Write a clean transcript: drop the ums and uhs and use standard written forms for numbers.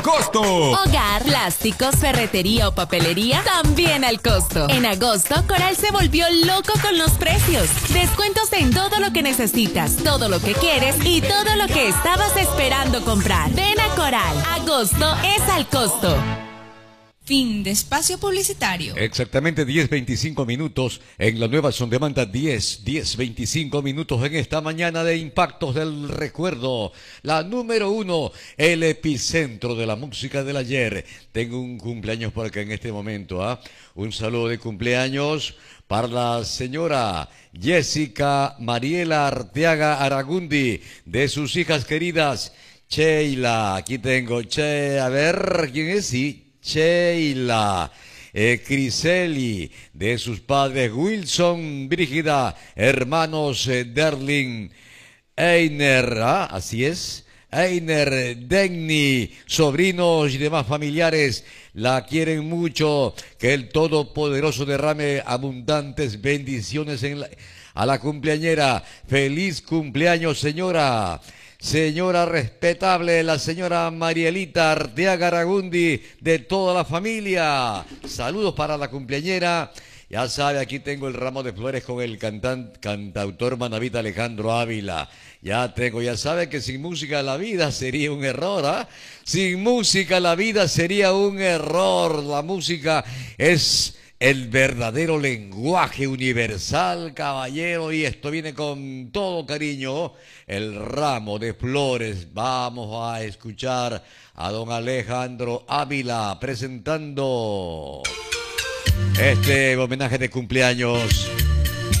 ¡Costo! Hogar, plásticos, ferretería o papelería, también al costo. En agosto, Coral se volvió loco con los precios. Descuentos en todo lo que necesitas, todo lo que quieres y todo lo que estabas esperando comprar. Ven a Coral. Agosto es al costo. Fin de espacio publicitario. Exactamente 10:25 minutos en la nueva Son Demanda 10:25 minutos en esta mañana de Impactos del Recuerdo. La número 1, el epicentro de la música del ayer. Tengo un cumpleaños por acá en este momento, ¿ah? Un saludo de cumpleaños para la señora Jessica Mariela Arteaga Aragundi, de sus hijas queridas, Sheila, aquí tengo, a ver, ¿quién es? Sí, Sheila, Criseli, de sus padres Wilson, Brígida, hermanos Derling, Einer, así es, Einer, Denny, sobrinos y demás familiares, la quieren mucho, que el Todopoderoso derrame abundantes bendiciones a la cumpleañera. Feliz cumpleaños, señora. Señora respetable, la señora Marielita Arteaga Aragundi, de toda la familia. Saludos para la cumpleañera. Ya sabe, aquí tengo el ramo de flores con el cantautor manavita Alejandro Ávila. Ya sabe que sin música la vida sería un error, ¿ah? Sin música la vida sería un error. La música es el verdadero lenguaje universal, caballero, y esto viene con todo cariño. El ramo de flores. Vamos a escuchar a don Alejandro Ávila presentando este homenaje de cumpleaños